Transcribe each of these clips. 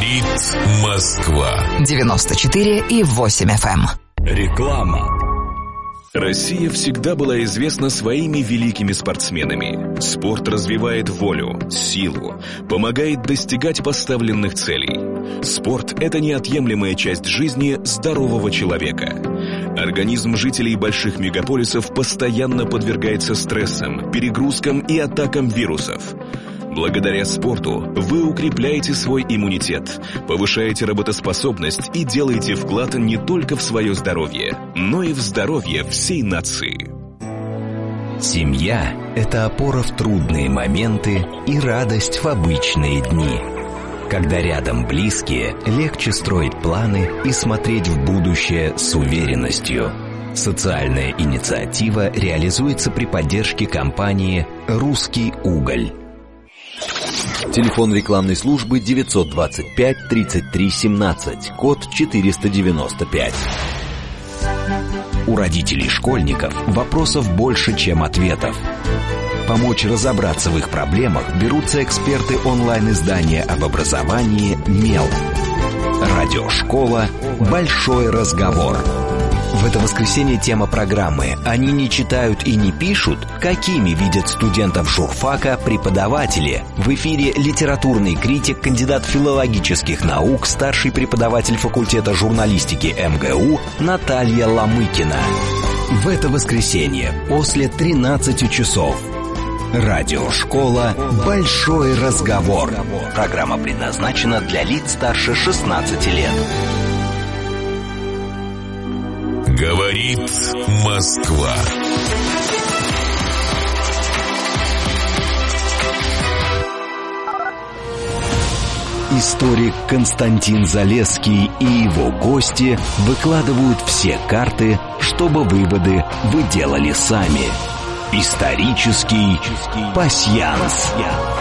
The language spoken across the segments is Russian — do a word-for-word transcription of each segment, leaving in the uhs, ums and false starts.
Говорит Москва. девяносто четыре и восемь эф эм. Реклама. Россия всегда была известна своими великими спортсменами. Спорт развивает волю, силу, помогает достигать поставленных целей. Спорт – это неотъемлемая часть жизни здорового человека. Организм жителей больших мегаполисов постоянно подвергается стрессам, перегрузкам и атакам вирусов. Благодаря спорту вы укрепляете свой иммунитет, повышаете работоспособность и делаете вклад не только в свое здоровье, но и в здоровье всей нации. Семья – это опора в трудные моменты и радость в обычные дни. Когда рядом близкие, легче строить планы и смотреть в будущее с уверенностью. Социальная инициатива реализуется при поддержке компании «Русский уголь». Телефон рекламной службы девятьсот двадцать пять тридцать три семнадцать, код четыреста девяносто пять. У родителей школьников вопросов больше, чем ответов. Помочь разобраться в их проблемах берутся эксперты онлайн-издания об образовании «Мел». Радиошкола «Большой разговор». В это воскресенье тема программы «Они не читают и не пишут. Какими видят студентов журфака преподаватели?» В эфире литературный критик, кандидат филологических наук, старший преподаватель факультета журналистики эм гэ у Наталья Ломыкина. В это воскресенье после тринадцати часов. Радиошкола «Большой разговор». Программа предназначена для лиц старше шестнадцати лет. Говорит Москва. Историк Константин Залесский и его гости выкладывают все карты, чтобы выводы вы делали сами. Исторический пасьянс.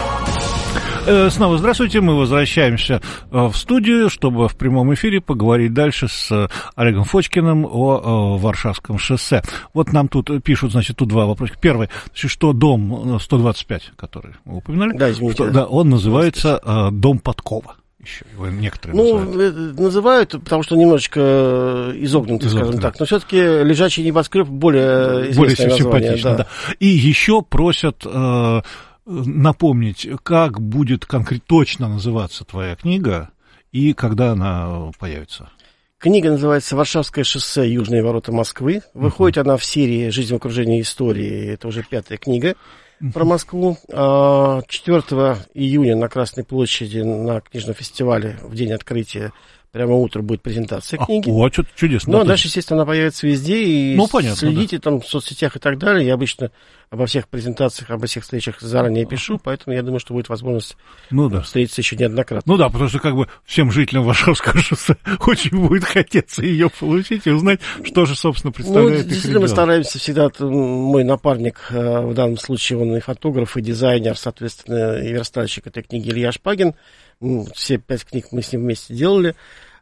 Снова здравствуйте, мы возвращаемся в студию, чтобы в прямом эфире поговорить дальше с Олегом Фочкиным о Варшавском шоссе. Вот нам тут пишут, значит, тут два вопроса. Первый, значит, что дом сто двадцать пять, который вы упоминали, да, извините, что, да, он называется э, дом Подкова. Еще его некоторые ну, называют. называют, потому что немножечко изогнуто, Изогнуто, скажем да. так. Но все-таки лежачий небоскреб более известное более название. симпатично, да. да. И еще просят э, напомнить, как будет конкретно точно называться твоя книга и когда она появится. Книга называется «Варшавское шоссе. Южные ворота Москвы». Выходит uh-huh. она в серии «Жизнь в окружении истории». Это уже пятая книга uh-huh. про Москву. четвёртого июня на Красной площади на книжном фестивале в день открытия прямо утром будет презентация книги. А, о, что-то чудесно. Ну, а дальше, естественно, она появится везде. И ну, понятно, следите да. там в соцсетях и так далее. Я обычно обо всех презентациях, обо всех встречах заранее пишу, поэтому я думаю, что будет возможность ну, да. встретиться еще неоднократно. Ну да, потому что как бы всем жителям Варшавского шоссе очень будет хотеться ее получить и узнать, что же, собственно, представляет ну, их действительно, регион. Мы стараемся всегда, мой напарник, в данном случае он и фотограф, и дизайнер, соответственно, и верстальщик этой книги Илья Шпагин. Все пять книг мы с ним вместе делали.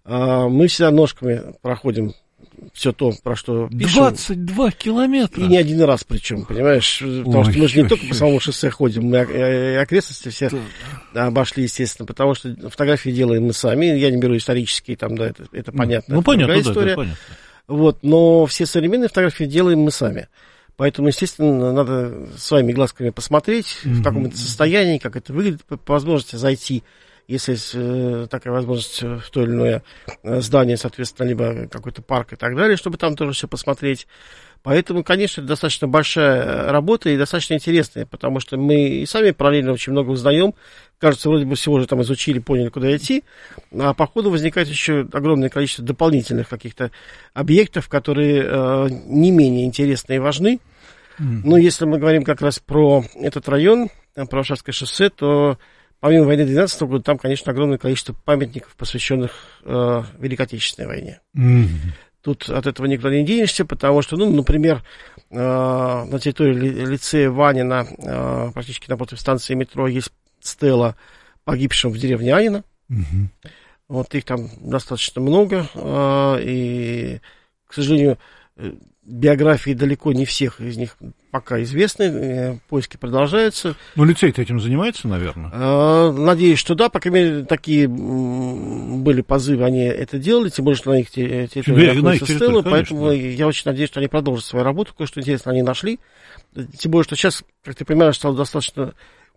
Мы всегда ножками проходим все то, про что пишем. двадцать два километра. И не один раз причем, понимаешь? Потому Ой, что мы же не только по самому шоссе ходим, мы и окрестности все да. обошли, естественно, потому что фотографии делаем мы сами. Я не беру исторические, там, да, это, это понятно. Ну, это понятно, да, история. это понятно. Вот, но все современные фотографии делаем мы сами. Поэтому, естественно, надо своими глазками посмотреть, mm-hmm. в каком это состоянии, как это выглядит, по, по возможности зайти, если есть э, такая возможность, в то или иное здание, соответственно, либо какой-то парк и так далее, чтобы там тоже все посмотреть. Поэтому, конечно, это достаточно большая работа и достаточно интересная, потому что мы и сами параллельно очень много узнаем. Кажется, вроде бы всего уже там изучили, поняли, куда идти, а по ходу возникает еще огромное количество дополнительных каких-то объектов, которые э, не менее интересны и важны. Mm-hmm. Но если мы говорим как раз про этот район, про Варшавское шоссе, то помимо войны двенадцатого года, там, конечно, огромное количество памятников, посвященных э, Великой Отечественной войне. Mm-hmm. Тут от этого никуда не денешься, потому что, ну, например, э, на территории ли, лицея Ванина, э, практически напротив станции метро, есть стела погибшим в деревне Анина. Mm-hmm. Вот их там достаточно много, э, и, к сожалению, биографии далеко не всех из них пока известны, поиски продолжаются. Ну, лицей-то этим занимается, наверное? Надеюсь, что да, по крайней мере, такие были позывы, они это делали, тем более, что на их территории находится Стелла, поэтому я очень надеюсь, что они продолжат свою работу, кое-что интересное они нашли. Тем более, что сейчас, как ты понимаешь, стало достаточно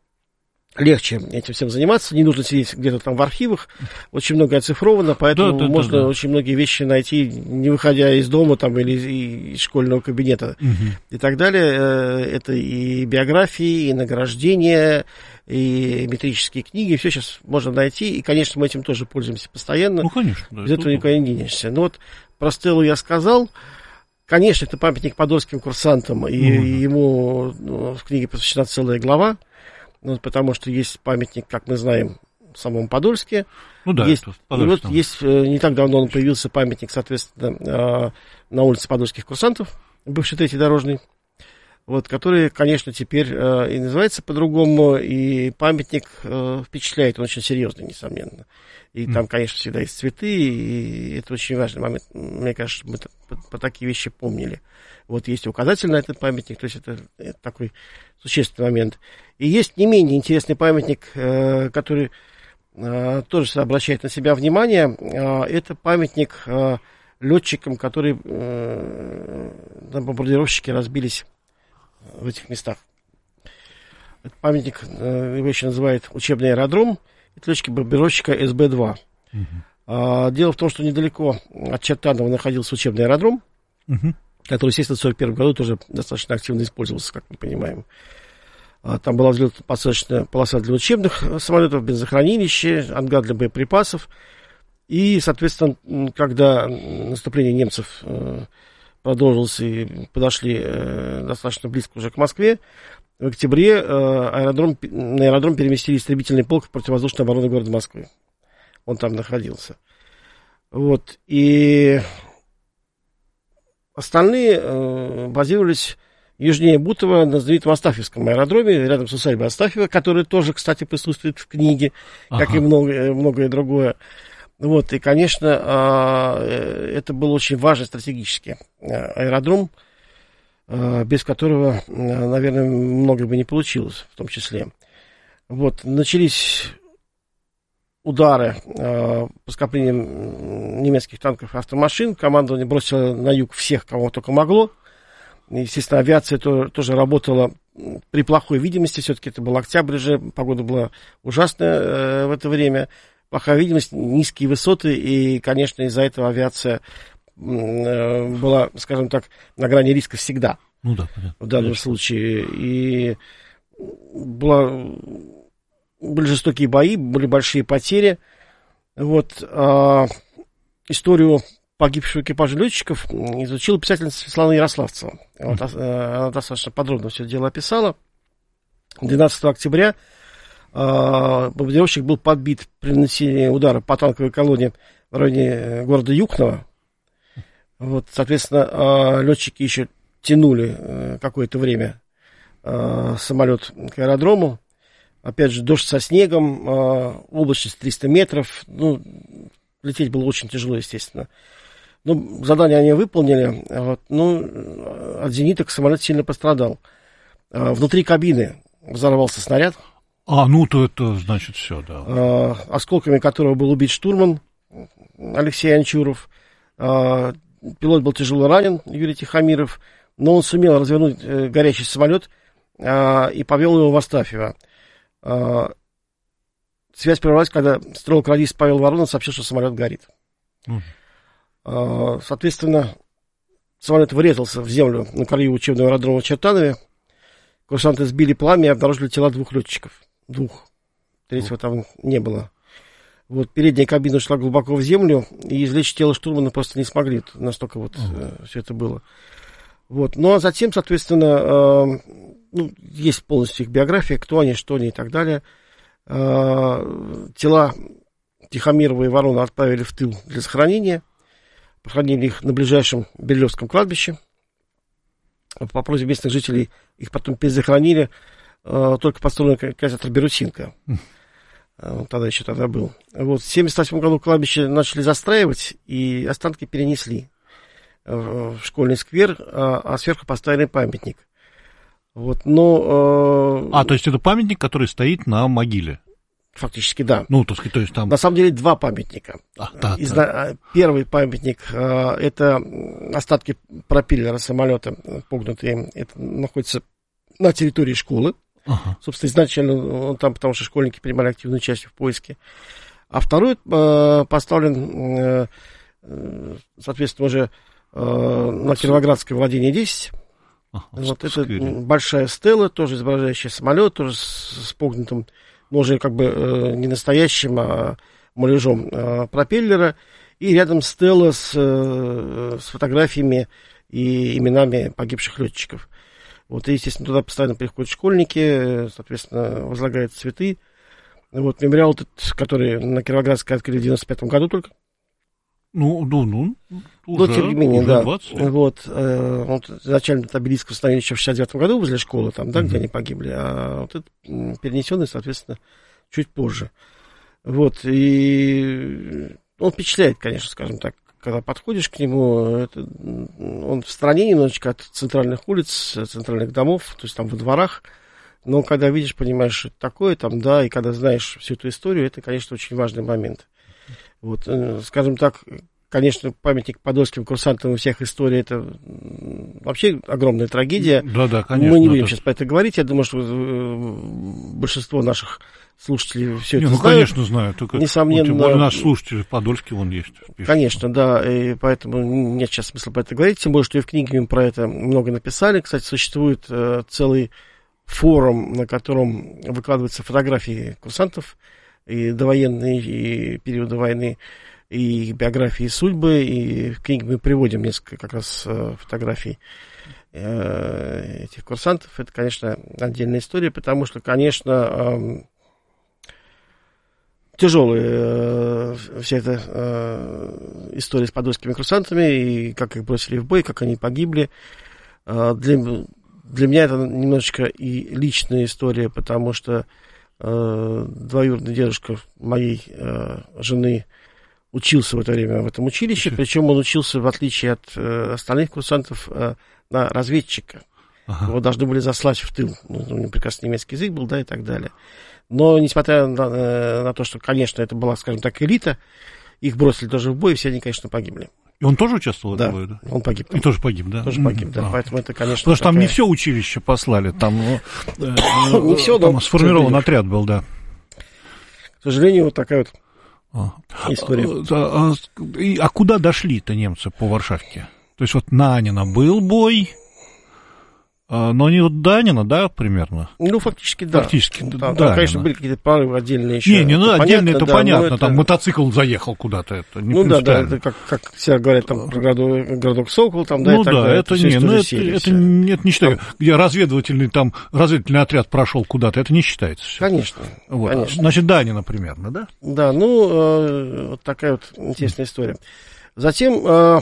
легче этим всем заниматься, не нужно сидеть где-то там в архивах, очень много оцифровано, поэтому да, да, можно да, да. очень многие вещи найти, не выходя из дома там, или из школьного кабинета угу. и так далее. Это и биографии, и награждения, и метрические книги, все сейчас можно найти, и, конечно, мы этим тоже пользуемся постоянно. Ну, конечно. Да, без этого никуда не денешься. Ну, вот про Стеллу я сказал. Конечно, это памятник подольским курсантам, и угу. ему ну, в книге посвящена целая глава. Ну, потому что есть памятник, как мы знаем, в самом Подольске. Ну да, есть, и вот есть, не так давно он появился памятник, соответственно, на улице подольских курсантов, бывший третий дорожный, вот, который, конечно, теперь и называется по-другому, и памятник впечатляет, он очень серьезный, несомненно. И mm. там, конечно, всегда есть цветы, и это очень важный момент. Мне кажется, мы по, по такие вещи помнили. Вот есть указатель на этот памятник, то есть это, это такой существенный момент. И есть не менее интересный памятник, э, который э, тоже обращает на себя внимание. Э, это памятник э, летчикам, которые э, на бомбардировщике разбились в этих местах. Этот памятник, э, его еще называют учебный аэродром. Это летчики-бомбардировщика эс бэ два. Uh-huh. А, дело в том, что недалеко от Чертанова находился учебный аэродром, uh-huh. который, естественно, в сорок первом году тоже достаточно активно использовался, как мы понимаем. А, там была взлетно-посадочная полоса для учебных самолетов, бензохранилище, ангар для боеприпасов. И, соответственно, когда наступление немцев э, продолжилось и подошли э, достаточно близко уже к Москве, в октябре э, аэродром, на аэродром переместили истребительный полк противовоздушной обороны города Москвы. Он там находился. Вот. И остальные э, базировались южнее Бутова на знаменитом Астафьевском аэродроме, рядом с усадьбой Астафьева, который тоже, кстати, присутствует в книге, ага. как и многое, многое другое. Вот. И, конечно, э, это был очень важный стратегический аэродром, без которого, наверное, многое бы не получилось, в том числе. Вот, начались удары э, по скоплениям немецких танков и автомашин. Командование бросило на юг всех, кого только могло. Естественно, авиация то, тоже работала при плохой видимости. Все-таки это был октябрь же, погода была ужасная э, в это время. Плохая видимость, низкие высоты, и, конечно, из-за этого авиация была, скажем так, на грани риска всегда. Ну да, понятно. В данном конечно. случае. И была, были жестокие бои, были большие потери. Вот. А, историю погибшего экипажа летчиков изучила писательница Светлана Ярославцева. Вот, mm. Она достаточно подробно все это дело описала. двенадцатого октября а, бомбардировщик был подбит при нанесении удара по танковой колонне в районе города Юхново. Вот, соответственно, летчики еще тянули какое-то время самолет к аэродрому. Опять же, дождь со снегом, облачность триста метров. Ну, лететь было очень тяжело, естественно. Но задание они выполнили. Вот, ну, от зениток самолет сильно пострадал. Внутри кабины взорвался снаряд. А, ну, то это значит все, да. Осколками которого был убит штурман Алексей Анчуров. Пилот был тяжело ранен, Юрий Тихомиров, но он сумел развернуть э, горящий самолет э, и повел его в Астафьево. Э, связь прервалась, когда стрелок-радист Павел Воронов сообщил, что самолет горит. Mm. Э, соответственно, самолет врезался в землю на краю учебного аэродрома в Чертанове. Курсанты сбили пламя и обнаружили тела двух летчиков. Двух. Третьего mm. там не было. Вот, передняя кабина шла глубоко в землю, и извлечь тело штурмана просто не смогли. Настолько вот uh-huh. э, все это было. Вот. Ну, а затем, соответственно, э, ну, есть полностью их биография, кто они, что они и так далее. Э, тела Тихомирова и Ворона отправили в тыл для захоронения. Похоронили их на ближайшем Берлевском кладбище. По просьбе местных жителей их потом перезахоронили э, только построенный кинотеатр Бирютинка. Uh-huh. Он тогда еще тогда был. Вот, в семьдесят восьмом году кладбище начали застраивать, и останки перенесли в школьный сквер, а, а сверху поставили памятник. Вот, но, э... А, то есть это памятник, который стоит на могиле? Фактически, да. Ну, так сказать, то есть там... На самом деле два памятника. А, да, Из... да. Первый памятник э, это остатки пропеллера самолета погнутые. Это находится на территории школы. Ага. Собственно, изначально он там, потому что школьники принимали активное участие в поиске. А второй э, поставлен, э, соответственно, уже э, на Кировоградское владение десять. Ага, вот это большая стела, тоже изображающая самолет, тоже с, с погнутым, но уже как бы э, не настоящим, а муляжом э, пропеллера. И рядом стела с, э, с фотографиями и именами погибших летчиков. Вот, и, естественно, туда постоянно приходят школьники, соответственно, возлагают цветы. Вот, мемориал этот, который на Кировоградской открыли в девяносто пятом году только. Ну, ну, ну, уже, но, тем не менее, уже да. двадцать лет. Вот, э, вот, изначально этот обелиск установили еще в шестьдесят девятом году возле школы, там, да, uh-huh. где они погибли, а вот этот перенесенный, соответственно, чуть позже. Вот, и он впечатляет, конечно, скажем так, когда подходишь к нему, это, он в стороне немножечко от центральных улиц, центральных домов, то есть там во дворах, но когда видишь, понимаешь, что это такое, там, да, и когда знаешь всю эту историю, это, конечно, очень важный момент. Вот, скажем так, конечно, памятник подольским курсантам у всех историй, это вообще огромная трагедия. Да, да, конечно. Мы не будем это... сейчас про это говорить, я думаю, что большинство наших слушателей все не, это ну, знают. конечно, знаю, только несомненно, тем более наш слушатель в Подольске он есть. Пишет. Конечно, да, и поэтому нет сейчас смысла про это говорить, тем более, что и в книге мы про это много написали. Кстати, существует э, целый форум, на котором выкладываются фотографии курсантов, и довоенные, и периоды войны, и биографии, и судьбы, и в книге мы приводим несколько как раз фотографий э, этих курсантов. Это, конечно, отдельная история, потому что, конечно, э, тяжелая э, вся эта э, история с подольскими курсантами, и как их бросили в бой, как они погибли. Э, для, для меня это немножечко и личная история, потому что э, двоюродный дедушка моей э, жены учился в это время в этом училище, причем он учился, в отличие от э, остальных курсантов, э, на разведчика. Ага. Его должны были заслать в тыл. Ну, у него прекрасный немецкий язык был, да, и так далее. Но, несмотря на, э, на то, что, конечно, это была, скажем так, элита, их бросили тоже в бой, и все они, конечно, погибли. И он тоже участвовал да, в бою, да? Он погиб. И тоже погиб, да? Тоже погиб, да. А. Поэтому это, конечно... Потому что такая... там не все училище послали, там, не все, там сформирован отряд был, да. К сожалению, вот такая вот а. история. А, а, а куда дошли-то немцы по Варшавке? То есть вот на Анина был бой, но не вот до Анина, да, примерно? Ну, фактически, да. Фактически, там, да. Там, конечно, были какие-то прорывы отдельные еще. Не, не, ну, это отдельно это да, понятно, это... там мотоцикл заехал куда-то, это не Ну, да, да, это как, как все говорят, там, про городок, городок Сокол, там, да, ну, и так да, далее. это, это не, ну, это, сели, это, это не считаю, там... где разведывательный, там, разведывательный отряд прошел куда-то, это не считается. Конечно, вот. конечно. Значит, до Анина примерно, да? Да, ну, э, вот такая вот интересная история. Затем, э,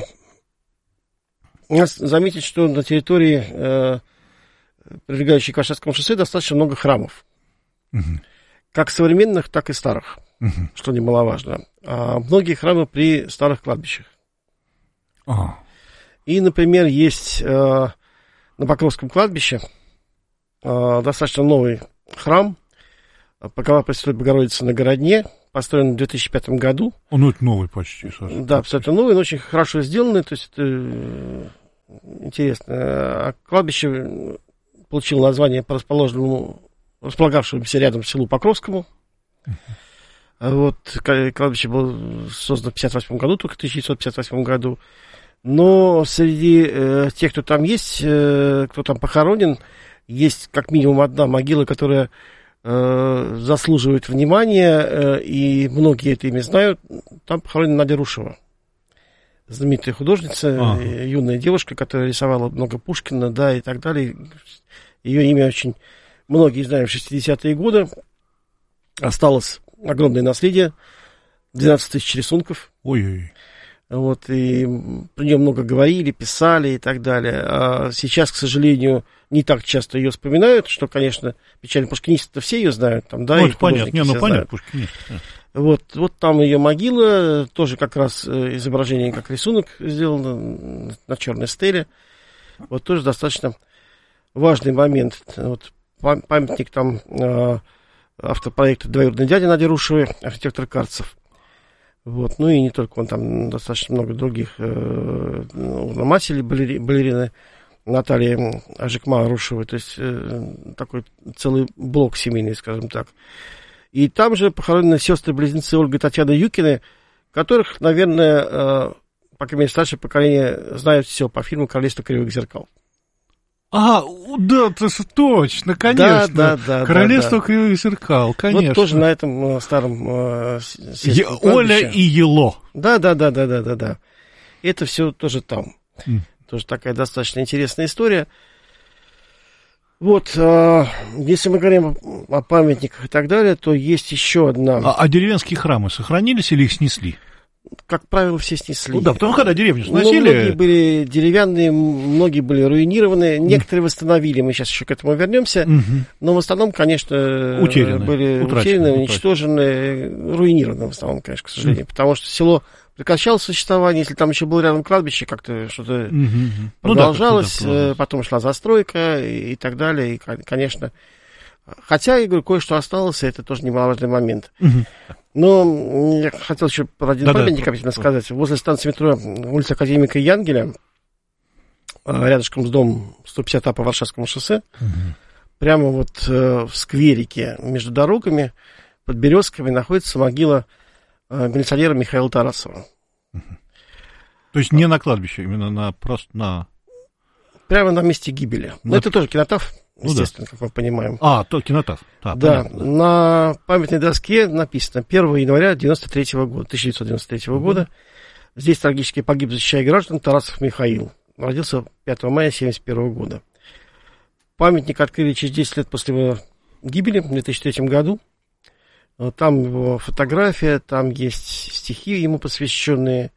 заметить, что на территории... Э, прилегающей к Варшавскому шоссе, достаточно много храмов. Uh-huh. Как современных, так и старых, uh-huh. что немаловажно. А многие храмы при старых кладбищах. Uh-huh. И, например, есть э, на Покровском кладбище э, достаточно новый храм Покрова Пресвятой Богородицы на Городне, построен в две тысячи пятом году. Он ну, это новый почти, Саша. Да, абсолютно новый, но очень хорошо сделанный, то есть это э, интересно. А кладбище получил название по расположенному, располагавшемуся рядом селу Покровскому. Uh-huh. Вот, кладбище было создано в пятьдесят восьмом году, только в тысяча девятьсот пятьдесят восьмом году. Но среди э, тех, кто там есть, э, кто там похоронен, есть как минимум одна могила, которая э, заслуживает внимания, э, и многие это имя знают. Там похоронена Надя Рушева. Знаменитая художница, uh-huh. юная девушка, которая рисовала много Пушкина, да, и так далее. Ее имя очень многие знают в шестидесятые годы. Осталось огромное наследие, двенадцать тысяч рисунков. Ой-ой-ой. Вот, и про нее много говорили, писали и так далее. А сейчас, к сожалению, не так часто ее вспоминают, что, конечно, печально. Пушкинисты-то все ее знают, там, да, ну, и это понятно, не, ну, понятно, знают. Пушкинист. Да. Вот, вот там ее могила, тоже как раз изображение, как рисунок сделано на черной стеле. Вот тоже достаточно важный момент. Вот, памятник там автор проекта «Двоюродный дядя» Нади Рушевой, архитектор Карцев. Вот, ну и не только он, там достаточно много других э, орнамателей, балери, балерины Натальи Ажикма Рушевой, то есть э, такой целый блок семейный, скажем так. И там же похоронены сестры-близнецы Ольга и Татьяна Юкины, которых, наверное, э, по крайней мере, старшее поколение знают все по фильму «Королевство кривых зеркал». А, да, это же точно, конечно. Да, да, да. «Королевство да, да. кривых зеркал», конечно. Вот тоже на этом э, старом э, Е- Оля и Ело. Да, да, да, да, да, да, да. Это все тоже там. Mm. Тоже такая достаточно интересная история. Вот, э, если мы говорим о памятниках и так далее, то есть еще одна. А, а деревенские храмы сохранились или их снесли? Как правило, все снесли. Ну да, потому что когда деревню Ну, сносили... многие были деревянные, многие были руинированы, некоторые восстановили, мы сейчас еще к этому вернемся, Мгм. но в основном, конечно, Утеряны, были утрачены, утеряны, утрачены. уничтожены, руинированы в основном, конечно, к сожалению, потому что село прекращало существование, если там еще было рядом кладбище, как-то что-то Мгм. продолжалось, Ну да, как-то, да, потом шла застройка и, и так далее, и, конечно, хотя, я говорю, кое-что осталось, и это тоже немаловажный момент. Мгм. Но я хотел еще про один Да-да. памятник обязательно сказать. Возле станции метро улица Академика Янгеля, рядышком с домом сто пятьдесят А по Варшавскому шоссе, Мгм. прямо вот э, в скверике между дорогами, под березками, находится могила э, милиционера Михаила Тарасова. То есть не на кладбище, именно на просто на... Прямо на месте гибели. Ну, Но это тоже кинотаф, ну да. естественно, как мы понимаем. А, то кинотаф. А, Да, понятно, да. на памятной доске написано первого января девяносто третьего года, тысяча девятьсот девяносто третьего года. Здесь трагически погиб, защищая граждан, Тарасов Михаил. Родился пятого мая семьдесят первого года. Памятник открыли через десять лет после его гибели, в две тысячи третьем году. Там его фотография, там есть стихи ему посвященные.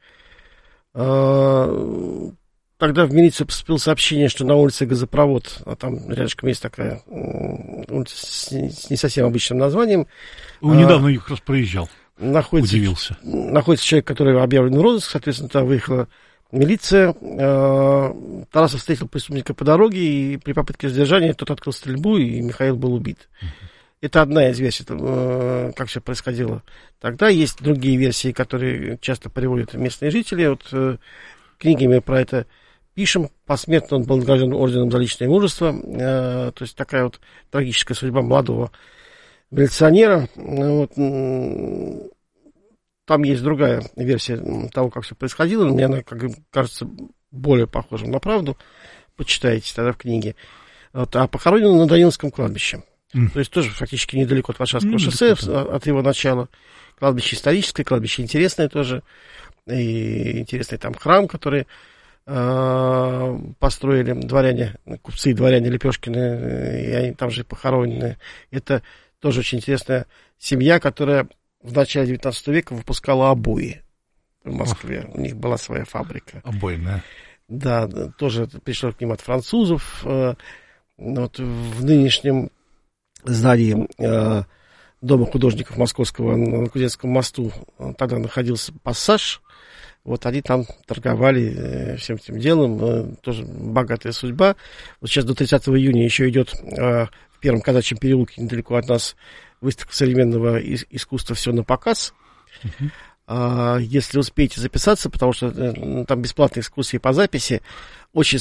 Тогда в милицию поступило сообщение, что на улице газопровод, а там рядышком есть такая улица с не совсем обычным названием. Он недавно их раз проезжал, находится, удивился. Находится человек, который объявлен в розыск, соответственно, туда выехала милиция. Тарасов встретил преступника по дороге, и при попытке задержания тот открыл стрельбу, и Михаил был убит. Это одна из версий, как все происходило. Тогда есть другие версии, которые часто приводят местные жители. Вот книги мы про это пишем. Посмертно он был награжден орденом за личное мужество. То есть такая вот трагическая судьба молодого милиционера. Вот. Там есть другая версия того, как все происходило. Мне она, как кажется, более похожа на правду. Почитайте тогда в книге. Вот. А похоронен на Даниловском кладбище. Mm. То есть тоже фактически недалеко от Варшавского mm, шоссе, далеко, от его начала. Кладбище историческое, кладбище интересное тоже. И интересный там храм, который э, построили дворяне, купцы и дворяне Лепешкины, и они там же похоронены. Это тоже очень интересная семья, которая в начале девятнадцатого века выпускала обои в Москве. У них была своя фабрика. Обойная. Да, тоже пришло к ним от французов. Э, вот в нынешнем здании э, Дома художников Московского на Кузнецком мосту тогда находился пассаж. Вот они там торговали э, всем этим делом. Э, тоже богатая судьба. Вот сейчас до тридцатого июня еще идет э, в Первом казачьем переулке недалеко от нас выставка современного ис- искусства «Все на показ». Uh-huh. А, если успеете записаться, потому что э, там бесплатные экскурсии по записи, очень